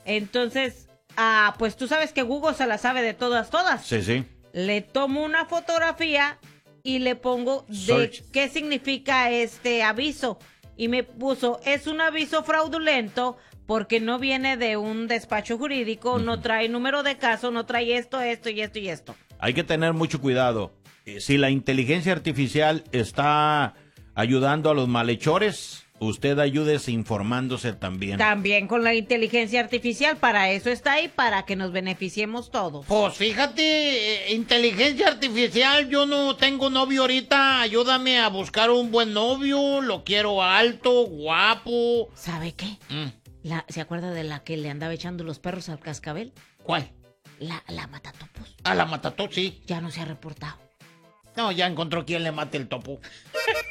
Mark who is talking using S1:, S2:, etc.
S1: Entonces, pues tú sabes que Google se la sabe de todas.
S2: Sí, sí.
S1: Le tomo una fotografía y le pongo
S2: Search.
S1: de qué significa este aviso. Y me puso, es un aviso fraudulento porque no viene de un despacho jurídico, no trae número de caso, no trae esto y esto.
S2: Hay que tener mucho cuidado. Si la inteligencia artificial está ayudando a los malhechores, usted ayúdese informándose también.
S1: También con la inteligencia artificial, para eso está ahí, para que nos beneficiemos todos.
S3: Pues fíjate, inteligencia artificial, yo no tengo novio ahorita, ayúdame a buscar un buen novio, lo quiero alto, guapo.
S1: ¿Sabe qué? ¿Se acuerda de la que le andaba echando los perros al cascabel?
S3: ¿Cuál?
S1: La matatopos.
S3: A la matató, sí.
S1: Ya no se ha reportado.
S3: No, ya encontró quien le mate el topo.